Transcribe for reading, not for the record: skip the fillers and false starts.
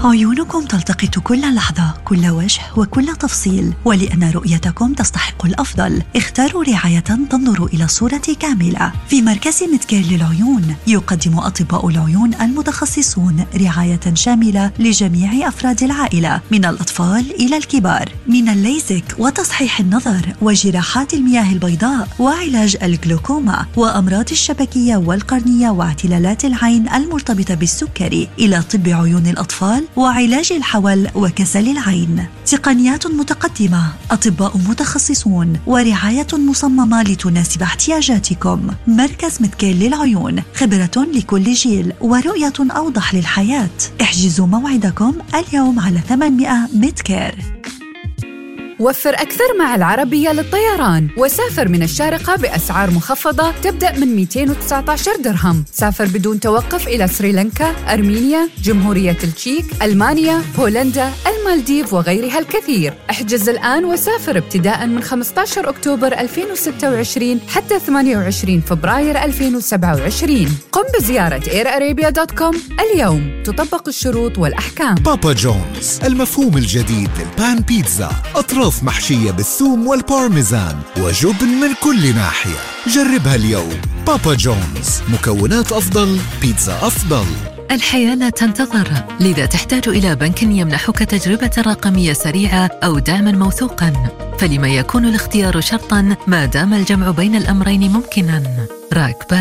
عيونكم تلتقط كل لحظة، كل وجه وكل تفصيل، ولأن رؤيتكم تستحق الأفضل اختاروا رعاية تنظر إلى الصورة كاملة. في مركز ميدكير للعيون يقدم أطباء العيون المتخصصون رعاية شاملة لجميع أفراد العائلة من الأطفال إلى الكبار، من الليزك وتصحيح النظر وجراحات المياه البيضاء وعلاج الجلوكوما وأمراض الشبكية والقرنية واعتلالات العين المرتبطة بالسكري إلى طب عيون الأطفال وعلاج الحول وكسل العين. تقنيات متقدمة، أطباء متخصصون ورعاية مصممة لتناسب احتياجاتكم. مركز ميدكير للعيون، خبرة لكل جيل ورؤية أوضح للحياة. احجزوا موعدكم اليوم على 800 ميدكير. وفر أكثر مع العربية للطيران وسافر من الشارقة بأسعار مخفضة تبدأ من 219 درهم. سافر بدون توقف إلى سريلانكا، أرمينيا، جمهورية التشيك، ألمانيا، هولندا، المالديف وغيرها الكثير. احجز الآن وسافر ابتداء من 15 أكتوبر 2026 حتى 28 فبراير 2027. قم بزيارة airarabia.com اليوم، تطبق الشروط والأحكام. بابا جونز، المفهوم الجديد للبان بيتزا، أطراف محشية بالثوم والبارميزان وجبن من كل ناحية. جربها اليوم. بابا جونز، مكونات أفضل، بيتزا أفضل. الحياة لا تنتظر، لذا تحتاج إلى بنك يمنحك تجربة رقمية سريعة أو دعما موثوقا. فلما يكون الاختيار شرطا ما دام الجمع بين الأمرين ممكنا؟ راكبا